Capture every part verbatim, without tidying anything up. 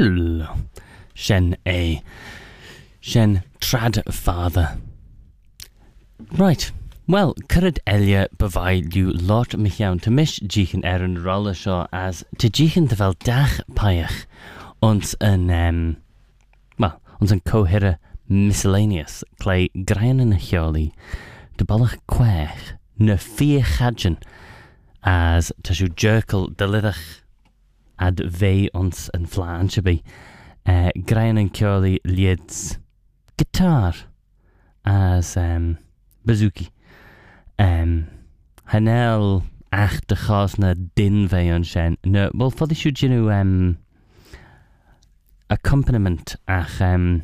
Well, shen a shen trad father. Right. Well, cyrryd elia byfai liw lot mich iawn to mish jichen er yn rolla sio as to jichen dy fel dach paiach ons yn, um, well, ons yn cohira miscellaneous clay grain yn y chioli dy balach quech na fia chadjan as ta siw jerkle dylidach ad fe ons yn flan shabi uh, grain yn chioli lieds guitar as um, bazooki. Um, Hanel ach de chas na din fe on shen. No, well, for the should you know um accompaniment ach um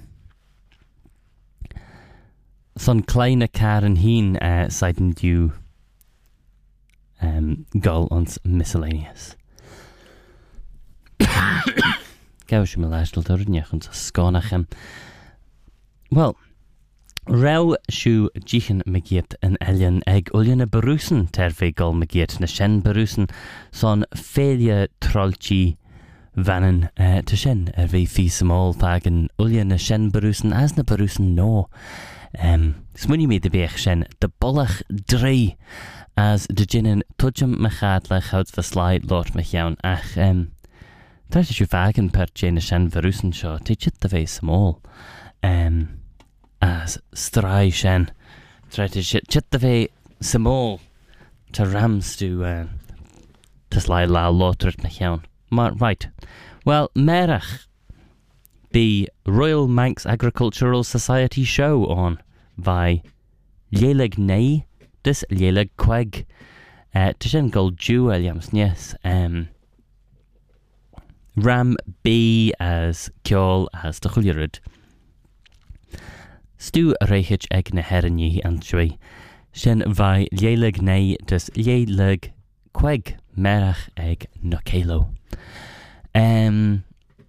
son kleine Karen heen uh, seiten du um gol ons miscellaneous. Gau si me lastel dyrniach ons sgonach um well. Rau siw jichen megiet yn elian eg ulian y berwsen terfe gol megiet na shen berwsen son felia trolchi vanen uh, te shen er fe fi small fagen ulian na shen berwsen as na berwsen no. Um, Smuni me de beech shen de bollach drei as de jinnen tudjum mechadlech hout verslide lot mech jaun ach um, Tart siw fagen per jen na shen berwsen sio te chit de fe small. Um, as strai shen try to shit chit the ve small to rams to uh, to slide la lotert na jaun. Maar right. Well, merach be Royal Manx Agricultural Society show on by Lielig Nei dis Lielig Queg uh, tishen gold jew Williams yes um ram B as kjol as the chulirud. Stu reichich eg na herrenji an shui. Shen vai lielig nei dus lielig queg merach eg no kelo. Um,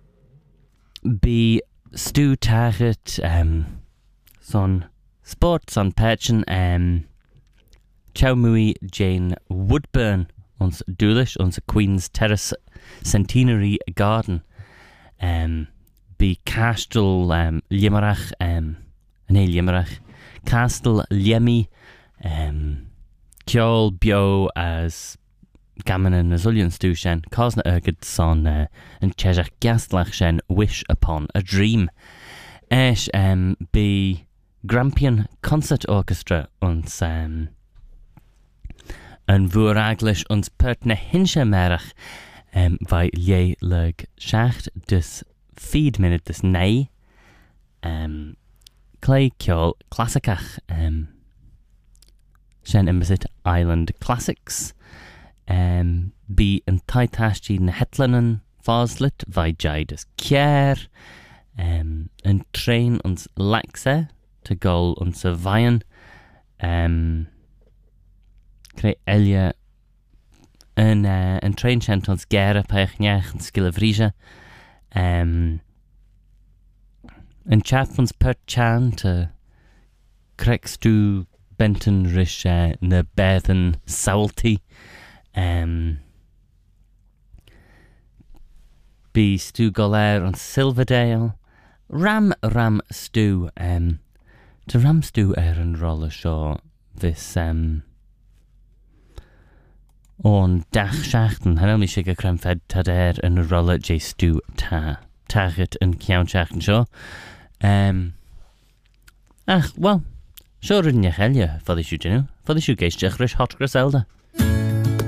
be stu target um, son sports on patchen um, chow mui Jane Woodburn ons Dulwich ons Queen's Terrace Centenary Garden. Um, be Castle um, Limerach um, Nei Limerach Castle Liemi um, Kjol bio as gammon and Azullian stew shen Cosna ergid son uh, and Cheshach Gastlach shen Wish Upon a Dream Esh um, be Grampian Concert Orchestra uns um, en Voeraglish uns pertne hinsche merach um, vai lie leg schacht dus feed minute dus nei um, Clay Kjol Classicach um, Shen Imbisit Island Classics um, Be en Taitashji na Hetlanen Foslit Vai Jaidas Kier um, En Train ons Laxe To Gol ons Vayan um, Cre Elia En, uh, en Train Shent ons Gera Peichniach En Skillavrisha um, En chat ons per chan to Crextu Benton Rish uh, na Bethan Salty um, Be Stu Golair on Silverdale Ram Ram Stu um, to Ram Stu er en roller shaw this um, on Dach Schachten Hanno mi shiga cremfed tad er en roller J Stu ta Target en Kiaun Schachten shaw um, ach well Sure in your hell, for the shoe, you know, for the shoe, Gaze Jechrish Hot Griselda.